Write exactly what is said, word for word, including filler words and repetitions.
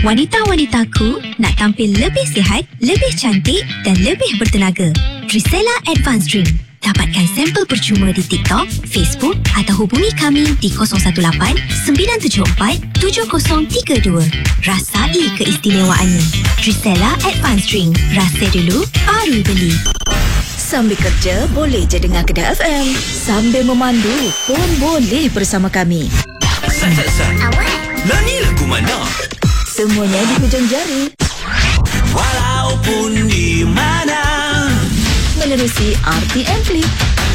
Wanita-wanitaku nak tampil lebih sihat, lebih cantik dan lebih bertenaga. Drisela Advanced Drink. Dapatkan sampel percuma di TikTok, Facebook atau hubungi kami di kosong satu lapan sembilan tujuh empat tujuh kosong tiga dua. Rasai keistimewaannya. Drisela Advanced Drink. Rasa dulu, baru beli. Sambil kerja boleh je dengar Kedah F M. Sambil memandu pun boleh bersama kami. Sat, sat, sat. Awak. Lah ni lagu mana? Semuanya di hujung jari. Walaupun di mana. Menerusi R T M Play.